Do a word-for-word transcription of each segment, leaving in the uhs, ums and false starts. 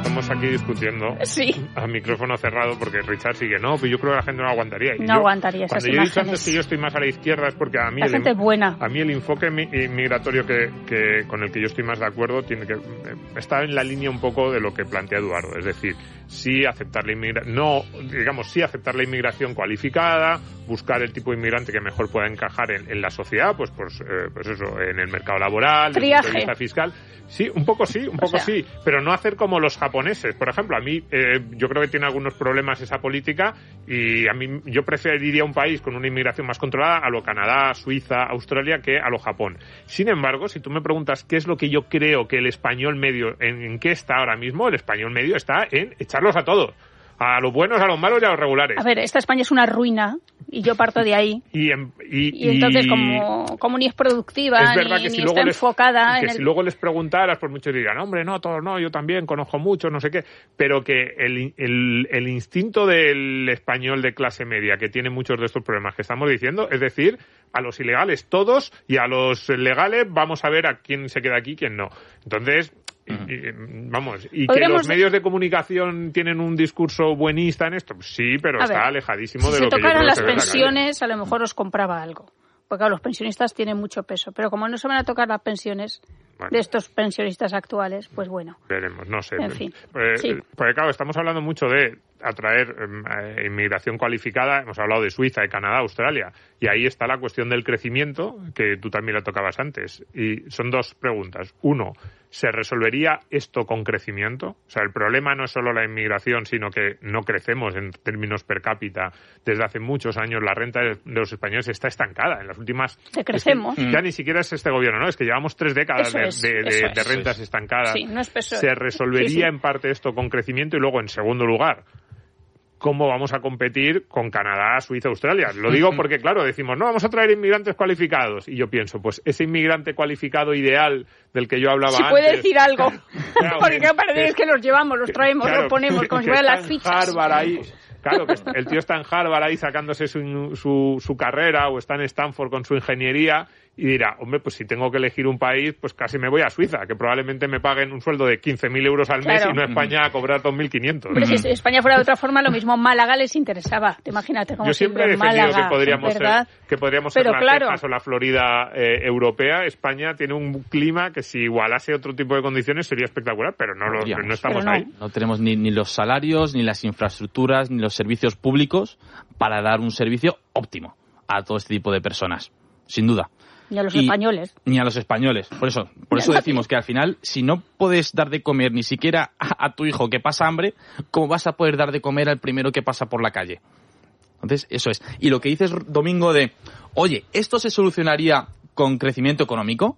estamos aquí discutiendo sí. a micrófono cerrado porque Richard sigue, no, pero yo creo que la gente no aguantaría. Y no yo, aguantaría esas Cuando yo he imágenes. dicho antes que yo estoy más a la izquierda es porque a mí, la el, gente es buena. a mí el enfoque migratorio que, que con el que yo estoy más de acuerdo tiene que está en la línea un poco de lo que plantea Eduardo, es decir, sí aceptar la inmigración, no, digamos, sí aceptar la inmigración cualificada, buscar el tipo de inmigrante que mejor pueda encajar en, en la sociedad, pues, pues, eh, pues eso, en el mercado laboral, desde el punto de vista fiscal. Sí, un poco sí, un poco o sea, sí, pero no hacer como los japoneses. Por ejemplo, a mí, eh, yo creo que tiene algunos problemas esa política y a mí yo preferiría un país con una inmigración más controlada a lo Canadá, Suiza, Australia que a lo Japón. Sin embargo, si tú me preguntas qué es lo que yo creo que el español medio, en, en qué está ahora mismo, el español medio está en echarlos a todos. A los buenos, a los malos y a los regulares. A ver, esta España es una ruina y yo parto de ahí. Y, en, y, y entonces, como, como ni es productiva, es verdad ni, que si ni luego está les, enfocada... Que en si el... luego les preguntaras, pues muchos dirían, hombre, no, todos no, yo también conozco muchos, no sé qué. Pero que el, el, el instinto del español de clase media, que tiene muchos de estos problemas que estamos diciendo, es decir, a los ilegales todos y a los legales vamos a ver a quién se queda aquí y quién no. Entonces... Y, vamos, y que los medios de comunicación tienen un discurso buenista en esto, pues sí, pero a está ver, alejadísimo si de lo que yo creo tocaran las que se ve en la pensiones, a lo mejor os compraba algo. Porque claro, los pensionistas tienen mucho peso, pero como no se van a tocar las pensiones bueno, de estos pensionistas actuales, pues bueno. Veremos, no sé. En fin. Eh, sí. Porque claro, estamos hablando mucho de atraer eh, inmigración cualificada, hemos hablado de Suiza, de Canadá, Australia, y ahí está la cuestión del crecimiento, que tú también la tocabas antes. Y son dos preguntas. Uno, ¿se resolvería esto con crecimiento? O sea, el problema no es solo la inmigración, sino que no crecemos en términos per cápita. Desde hace muchos años la renta de los españoles está estancada. En las últimas... Se crecemos. Es que ya ni siquiera es este gobierno, ¿no? Es que llevamos tres décadas de, es, de, de, es, de rentas es. estancadas. Sí, no es peso. ¿Se resolvería sí, sí. en parte esto con crecimiento? Y luego, en segundo lugar, ¿cómo vamos a competir con Canadá, Suiza, Australia? Lo digo porque, claro, decimos, no, vamos a traer inmigrantes cualificados. Y yo pienso, pues ese inmigrante cualificado ideal del que yo hablaba si antes... Si puede decir algo. Claro, porque qué parece es que los llevamos, los traemos, claro, los ponemos como si fueran las fichas. Harvard ahí, claro, que el tío está en Harvard ahí sacándose su, su, su carrera o está en Stanford con su ingeniería y dirá, hombre, pues si tengo que elegir un país, pues casi me voy a Suiza, que probablemente me paguen un sueldo de quince mil euros al mes claro. y no a España a cobrar dos mil quinientos. Pero si España fuera de otra forma, lo mismo Málaga les interesaba. Te imagínate cómo Yo siempre he defendido Málaga, que podríamos ¿verdad? ser, que podríamos Pero ser la claro. Texas o la Florida eh, europea. España tiene un clima que si igualase otro tipo de condiciones sería espectacular, pero no, lo, no estamos no. ahí. No tenemos ni, ni los salarios, ni las infraestructuras, ni los servicios públicos para dar un servicio óptimo a todo este tipo de personas, sin duda. Ni a los y, españoles. Ni a los españoles. Por eso, por eso decimos que al final, si no puedes dar de comer ni siquiera a, a tu hijo que pasa hambre, ¿cómo vas a poder dar de comer al primero que pasa por la calle? Entonces, eso es. Y lo que dices, Domingo, de, oye, ¿esto se solucionaría con crecimiento económico?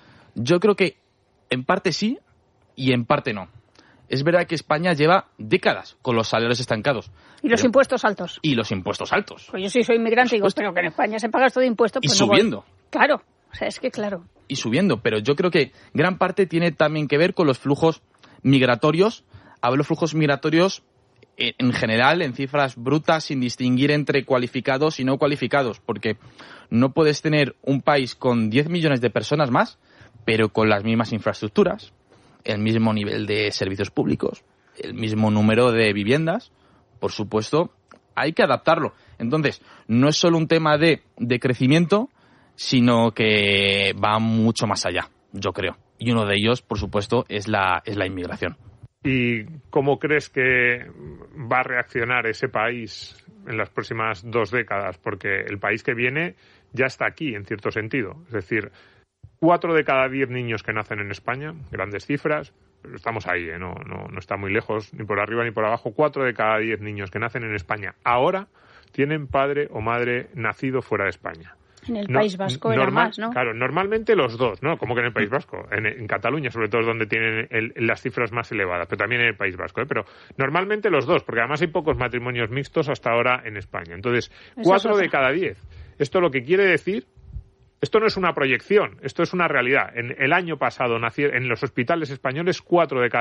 Yo creo que en parte sí y en parte no. Es verdad que España lleva décadas con los salarios estancados. Y los pero, impuestos altos. Y los impuestos altos. Pues yo sí soy inmigrante y digo, pero que en España se paga esto de impuestos. Pues y subiendo. No voy. Claro, o sea, es que claro. Y subiendo, pero yo creo que gran parte tiene también que ver con los flujos migratorios. Hablo flujos migratorios en, en general, en cifras brutas, sin distinguir entre cualificados y no cualificados, porque no puedes tener un país con diez millones de personas más, pero con las mismas infraestructuras, el mismo nivel de servicios públicos, el mismo número de viviendas. Por supuesto, hay que adaptarlo. Entonces, no es solo un tema de, de crecimiento, sino que va mucho más allá, yo creo. Y uno de ellos, por supuesto, es la, es la inmigración. ¿Y cómo crees que va a reaccionar ese país en las próximas dos décadas? Porque el país que viene ya está aquí, en cierto sentido. Es decir, cuatro de cada diez niños que nacen en España, grandes cifras, pero estamos ahí, ¿eh? no, no, no está muy lejos, ni por arriba ni por abajo. Cuatro de cada diez niños que nacen en España ahora tienen padre o madre nacido fuera de España. En el no, País Vasco era normal, más, ¿no? Claro, normalmente los dos, ¿no? Como que en el País Vasco. En, en Cataluña, sobre todo, es donde tienen el, las cifras más elevadas, pero también en el País Vasco, ¿eh? Pero normalmente los dos, porque además hay pocos matrimonios mixtos hasta ahora en España. Entonces, Eso cuatro de cada diez. Esto lo que quiere decir... Esto no es una proyección, esto es una realidad. En el año pasado, nació, en los hospitales españoles, cuatro de cada